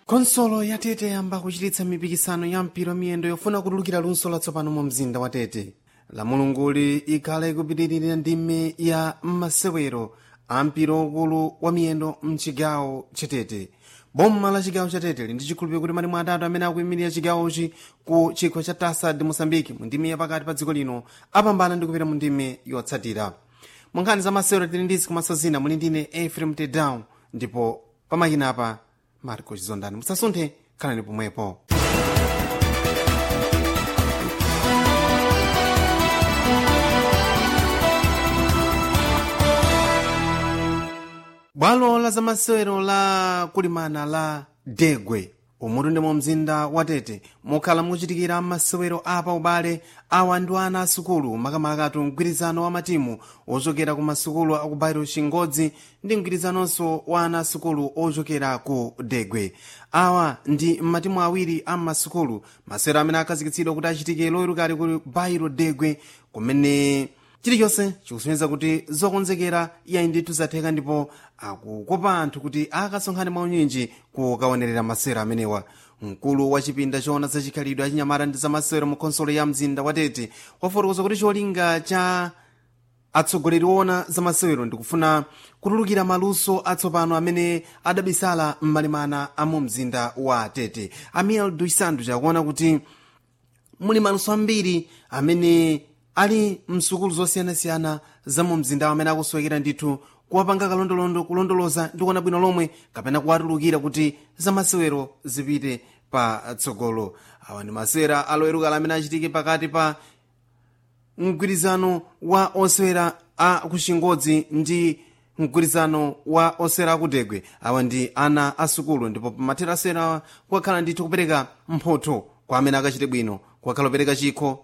Konsolo ya Tete yamba kuchititsa mipikisano ya mpira miyendo yofuna kutulukira luso latsopano mu mzinda wa Tete. La mulunguli ikhale kupitirira ndime ya masewero a mpira ukulu wa miyendo mchigawo cha Tete. Boma la chigawo cha Tete ndi chikhulupiriro kuti malimu atatu amene akuyimirira chigawochi ku chikho cha Taça de Moçambique mu ndime yapakati pa dziko lino apambana ndi kupita mu ndime yotsatira. Mu nkhani za masewero tili ndi zikomanso zina muli ndine Ephraim Tedown ndipo pamakina apa Marco Chizondani. Musasunthe, khalani pomwepo. Bwalo la zamasewero la kulimana la Degwe umutu ndi mu mzinda wa Tete mukhala muchitikira masewero apa ubale awa ndi ana asukulu makamakatu mgwirizano wa matimu ochokera ku masukulu aku Bairo Chingodzi ndi mgwirizanonso wa ana asukulu ochokera ku Degwe. Awa ndi matimu awiri a masukulu masewero amene akhazikitsidwa kuti achitike loyerukali ku Bairo Degwe kumene chilichonse chikusonyeza kuti zokonzekera yayi ndithu zatheka ndipo akukopa anthu kuti akasonkhane maunyinji kukaonerera masewero amenewa. Mkulu wa chipinda choona za chikhalidwe achinyamata ndi za masewero mu konsolo ya mzinda wa Tete wafotokoza kuti cholinga cha atsogoleri ona za masewero ndikufuna kutulukira maluso atsopano amene adabisala m'malimana a mu mzinda wa Tete. Amiel Duisandu chakuona kuti muli maluso ambiri amene ali msukulu zosiyanasiyana za mu mzinda amene akusowekera ndithu kuwapanga kalondolondo kulondoloza ndi kuona bwino lomwe kapena kuwatulukira kuti za masewero zipite pa tsogolo. Awa ndi masewera aloyerukala amene achitike pakati pa mgwirizano wa osewera a kuchingodzi ndi mgwirizano wa osewera akudegwe. Awa ndi ana asukulu ndipo pamathero asewera kukakhala ndithu kupereka mphotho kwa amene akachite bwino, kukakhala kupereka chikho,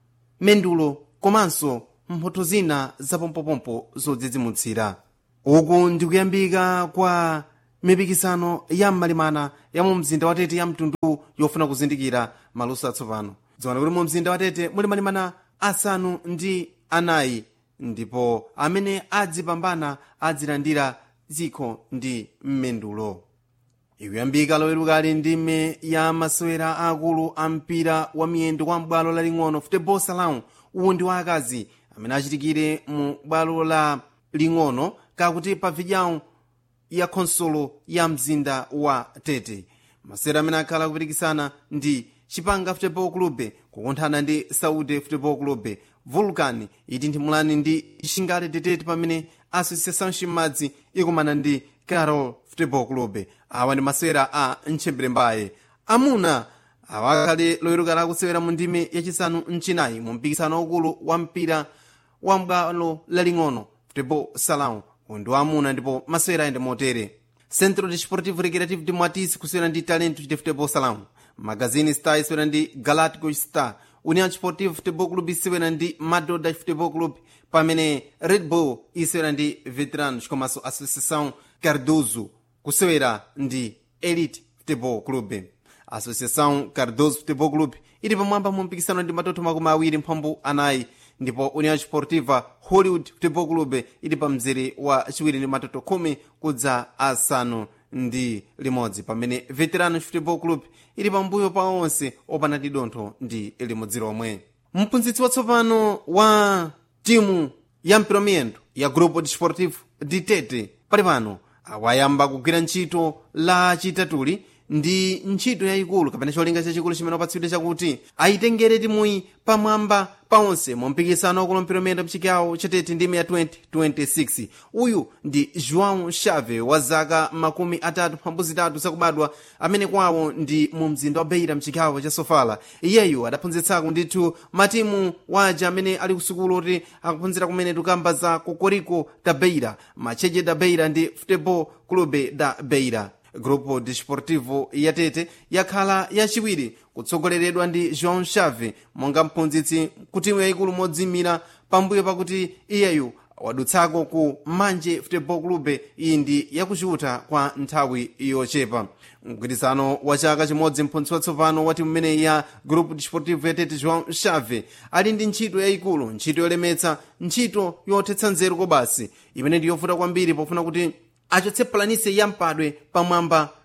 mendulo komanso mphotho zina zapompopompo zodzidzimutsira. Uku ndikuyambika kwa mipikisano ya m'malimana ya mu mzinda wa Tete ya mtundu yofuna kuzindikira maluso atsopano. Dziwana kuti mu mzinda wa Tete muli malimana asanu ndi anayi ndipo amene adzipambana adzilandira zikho ndi mendulo. Ikuyambika loyerukali ndime ya masewera akulu a mpira wa miyendo kwa m'bwalo laling'ono Futebol Salão. Uwu ndi wa akazi amene achitikire mu bwalo la ling'ono kakuti pa vidyao ya konsolo ya mzinda wa Tete. Masewera amene akhala kupikisana ndi Chipanga Futebol Club kukonthana ndi Saúde Futebol Club, Vulcan itinthimulani ndi Xingale Tete pamene Associação Chimadzi ikumana ndi Carol Futebol Club. Awa ndi masewera a Nchembere Mbaye. Amuna awakhale loyerukala kusewera mu ndime yachisanu mchinayi mu mpikisano waukulu wa mpira wa m'bwalo laling'ono Futebol Salão ndi waamuna ndipo masewera ayende motere. Centro Desportivo Recreativo de Moatize kusewera ndi Talento de Futebol Salão, Magazine Star isewera ndi Galácticos Star, União Desportivo Futebol Club isewera ndi Madoda Futebol Club pamene Red Bull isewera ndi Veteranos komanso Associação Cardoso kusewera ndi Elite Futebol Club. Associação Cardoso Futebol Club ili pamwamba mu mpikisano ndi matoto makumi awiri mphambu anayi ndipo União Desportiva Hollywood Futebol Club ili pa mzere wa chiwiri ndi matoto 10 kudza asanu ndi limodzi pamene Veteranos Futebol Club ili pambuyo pa onse opanda dontho ndi limodzi lomwe. Mphunzitsi watsopano wa timu ya mpira miyendo ya Grupo Desportivo de Tete pali pano awayamba kugwira ntchito la chitatuli ndi ntchito yayikulu kapena cholinga chachikulu chimene wapatsidwe chakuti ayitengere timuyi pamwamba paonse mu mpikisano wakulu mpira miyendo mchigawo cha Tete ndime ya 2026. Uyu ndi João Chave wa zaka makumi atatu mphambu zitatu zakubadwa amene kwawo ndi mu mzinda wa Beira mchigawo cha Sofala. Iyeyu adaphunzitsako ndithu matimu waja amene ali kusukulu oti akuphunzira kumene tukamba za Cocorico da Beira, Macheche da Beira ndi Futebol Club da Beira. Grupo Desportivo ya Tete yakhala yachiwiri kutsogoleredwa ndi João Chave monga mphunzitsi ku timu yayikulu modzimira pambuyo pakuti iyeyu wadutsako ku Manje Futebol Club iyi ndi yakuchuta kwa nthawi yochepa. Mgwirizano wa chaka chimodzi mphunzitsi watsopano wa timu imeneyi ya Grupo Desportivo ya Tete João Chave ali ndi ntchito yayikulu, ntchito yolemetsa, ntchito yothetsa nzeru kobasi imene ndi yovuta kwambiri pofuna kuti achotse planise ya mpadwe pamwamba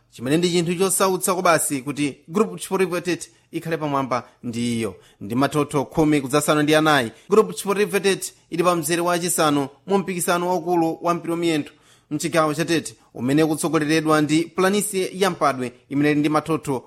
chimene ndi chinthu chosautsa kobasi kuti Grupo Desportivo Tete ikhale pamwamba ndi iyo ndi mathotho 10 kudzasanu ndi anayi. Grupo Desportivo Tete ili pa mzere wachisanu mu mpikisano waukulu wa mpira wamiyendo mchigawo cha Tete umene kutsogoleredwa ndi Planície ya Mpadwe imene ili ndi mathotho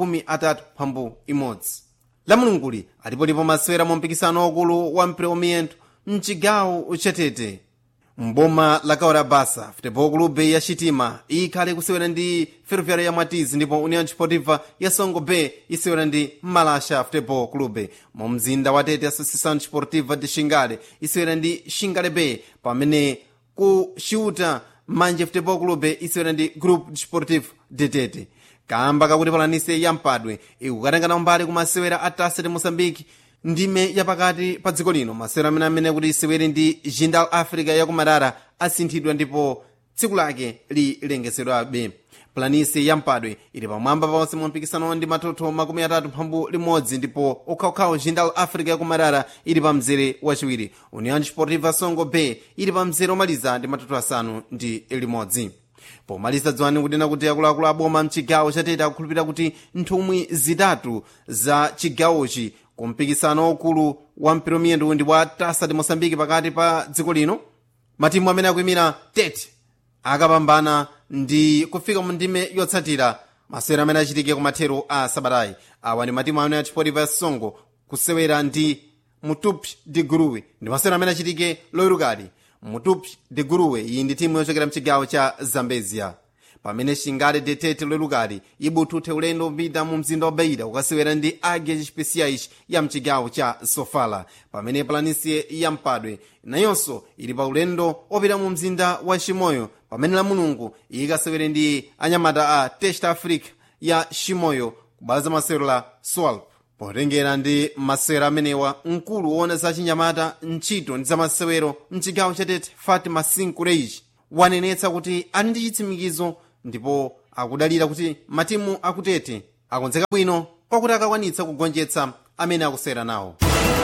31. La Mulunguli alipolipo masewera mu mpikisano waukulu wa mpira wamiyendo mchigawo cha Tete. Mboma la Kaora Basa Futebol Clube ya Chitima ikhale kusewera ndi Ferroviária ya Mwatizi ndipo União Desportiva ya Songo Bay isewera ndi Malasha Futebol Clube. Mu mzinda wa Tete Associação Desportiva de Xingale isewera ndi Xingale Bay pamene ku Xiuta Manje Futebol Clube isewera ndi Grupo Desportivo de Tete. Kamba kakuti Planície ya Mpadwe ikukatengana mbali ku masewera a Taça de Moçambique ndime yapakati pa dziko lino. Masewera amene kuti isewere ndi Jindal Africa ya kumarara asinthidwa ndipo tsiku lake lilengesedwabe. Planície ya Mpadwe ili pamwamba pansi mu mpikisano ndi mathotho 31 ndipo okhaokhawo Jindal Africa ya kumarara ili pa mzere wachiwiri. União Desportiva Songo Bay ili pa mzere omaliza ndi mathotho 6. Pomaliza dziwani kunena kuti akuluakulu aboma mchigawo cha Tete akukhulupirira kuti nthumwi zitatu za chigawochi ku mpikisano waukulu wa mpira wamiyendo ndi wa Taça de Moçambique pakati pa dziko lino. Matimu amene akuyimira Tete akapambana ndi kufika mu ndime yotsatira masewera amene achitike ku mathero a sabatayi. Awa ndi matimu amene Desportivo ya Songo kusewera ndi Mutupi de Guruwe ndi masewera amene achitike loyerukali. Mutupi de Guruwe iyi ndi timu yochokera mchigawo cha Zambezia. Pamene Xingale de Tete loyerukali ibututhe ulendo upita mu mzinda wa Beira ukasewera ndi Águias Especiais ya mchigawo cha Sofala. Pamene Planície ya Mpadwe nayonso ili pa ulendo opita mu mzinda wa Chimoyo pamene La Mulungu ikasewere ndi anyamata a Test Africa ya Chimoyo kubalaza masewero la Swalp. Potengera ndi masewero amenewa mkulu woona za chinyamata ntchito ndi za masewero mchigawo cha Tete Fatima Sinkureiji wanenetsa kuti ali ndi chitsimikizo ndipo akudalira kuti matimu akutete akonzeka bwino kwakuti akakwanitsa kugonjetsa amene akusewera nawo.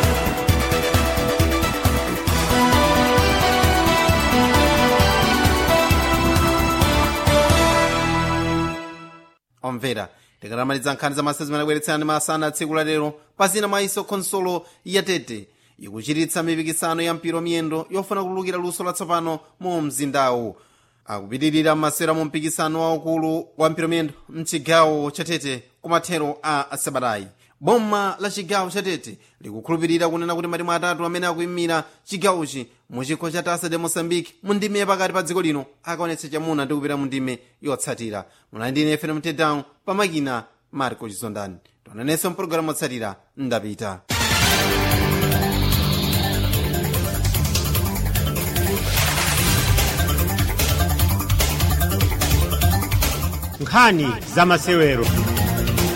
Omvera tikatamaliza nkhani za masewera zimene akubweretsera ndi masana tsiku la lero pazina maiso konsolo ya Tete ikuchititsa mipikisano ya mpira wamiyendo yofuna kutulukira luso latsopano mu mzindawu. Akupitirira masewera mu mpikisano waukulu wa mpira wamiyendo mchigawo cha Tete ku mathero a sabatayi. Boma la chigawo cha Tete likukhulupirira kunena kuti matimu atatu amene akuyimira chigawochi mu chikho cha Taça de Moçambique mu ndime yapakati pa dziko lino akaonetsa chamuna ndi kupita mu ndime yotsatira. Mulandine FM Mtedown pamakina Marco Chizondani. Tonanenso mpulogalamu yotsatira ndapita. Nkhani za masewero.